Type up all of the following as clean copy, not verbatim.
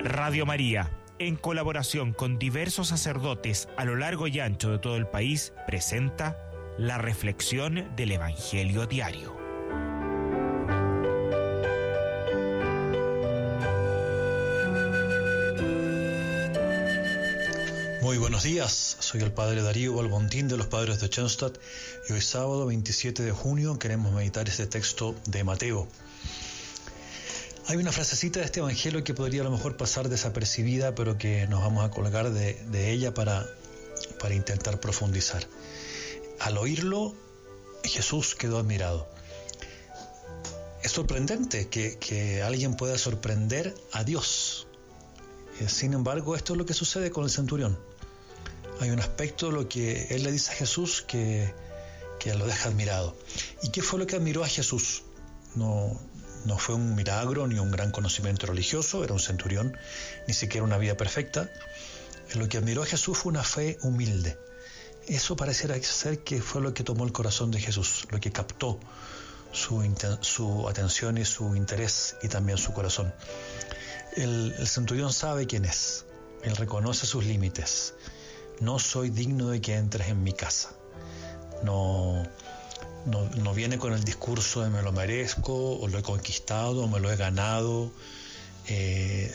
Radio María, en colaboración con diversos sacerdotes a lo largo y ancho de todo el país, presenta la reflexión del Evangelio Diario. Muy buenos días, soy el Padre Darío Balbontín de los Padres de Schoenstatt y hoy sábado 27 de junio queremos meditar este texto de Mateo. Hay una frasecita de este Evangelio que podría a lo mejor pasar desapercibida, pero que nos vamos a colgar de ella para intentar profundizar. Al oírlo, Jesús quedó admirado. Es sorprendente que alguien pueda sorprender a Dios. Sin embargo, esto es lo que sucede con el centurión. Hay un aspecto de lo que él le dice a Jesús que lo deja admirado. ¿Y qué fue lo que admiró a Jesús? No fue un milagro ni un gran conocimiento religioso, era un centurión, ni siquiera una vida perfecta. Lo que admiró a Jesús fue una fe humilde. Eso pareciera ser que fue lo que tomó el corazón de Jesús, lo que captó su atención y su interés y también su corazón. El centurión sabe quién es, él reconoce sus límites. No soy digno de que entres en mi casa. No viene con el discurso de me lo merezco, o lo he conquistado, o me lo he ganado. Él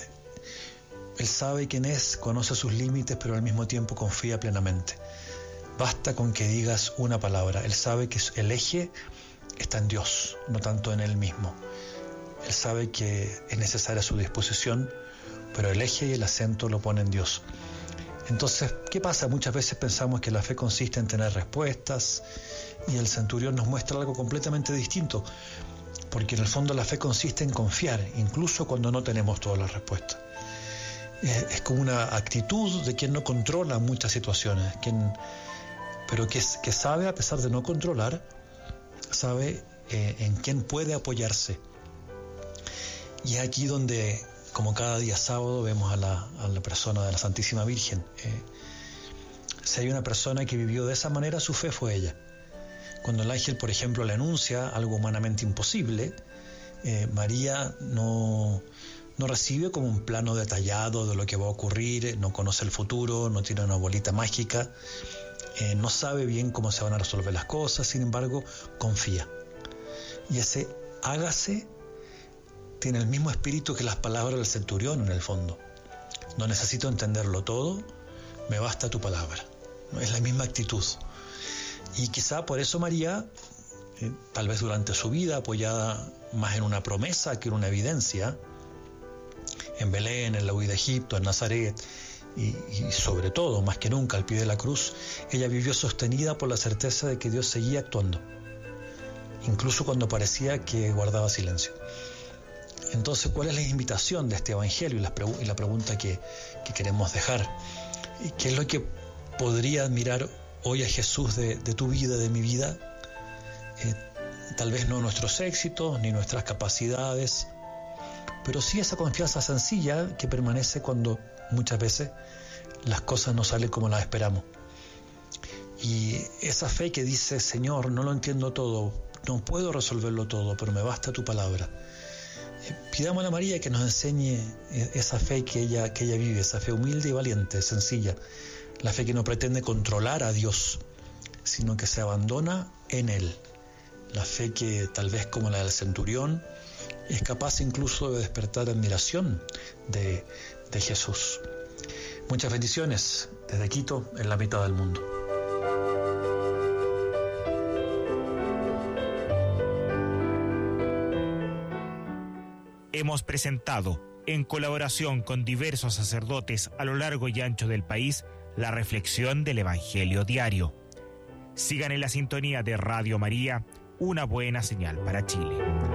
sabe quién es, conoce sus límites, pero al mismo tiempo confía plenamente. Basta con que digas una palabra. Él sabe que el eje está en Dios, no tanto en él mismo. Él sabe que es necesaria su disposición, pero el eje y el acento lo pone en Dios. Entonces, ¿qué pasa? Muchas veces pensamos que la fe consiste en tener respuestas y el centurión nos muestra algo completamente distinto, porque en el fondo la fe consiste en confiar, incluso cuando no tenemos todas las respuestas. Es como una actitud de quien no controla muchas situaciones, pero que sabe, a pesar de no controlar, sabe en quién puede apoyarse. Y es aquí donde, como cada día sábado, vemos a la persona de la Santísima Virgen. Si hay una persona que vivió de esa manera, su fe fue ella. Cuando el ángel, por ejemplo, le anuncia algo humanamente imposible, María no recibe como un plano detallado de lo que va a ocurrir, no conoce el futuro, no tiene una bolita mágica, no sabe bien cómo se van a resolver las cosas, sin embargo, confía. Y ese hágase tiene el mismo espíritu que las palabras del centurión en el fondo. No necesito entenderlo todo, me basta tu palabra. Es la misma actitud. Y quizá por eso María, tal vez durante su vida, apoyada más en una promesa que en una evidencia, en Belén, en la huida de Egipto, en Nazaret, y sobre todo, más que nunca, al pie de la cruz, ella vivió sostenida por la certeza de que Dios seguía actuando, incluso cuando parecía que guardaba silencio. Entonces, ¿cuál es la invitación de este Evangelio y la pregunta que queremos dejar? ¿Qué es lo que podría admirar hoy a Jesús de tu vida, de mi vida? Tal vez no nuestros éxitos ni nuestras capacidades, pero sí esa confianza sencilla que permanece cuando muchas veces las cosas no salen como las esperamos. Y esa fe que dice, Señor, no lo entiendo todo, no puedo resolverlo todo, pero me basta tu palabra. Pidámosle a María que nos enseñe esa fe que ella vive, esa fe humilde y valiente, sencilla, la fe que no pretende controlar a Dios, sino que se abandona en Él, la fe que tal vez como la del centurión es capaz incluso de despertar admiración de Jesús. Muchas bendiciones desde Quito, en la mitad del mundo. Hemos presentado, en colaboración con diversos sacerdotes a lo largo y ancho del país, la reflexión del Evangelio Diario. Sigan en la sintonía de Radio María, una buena señal para Chile.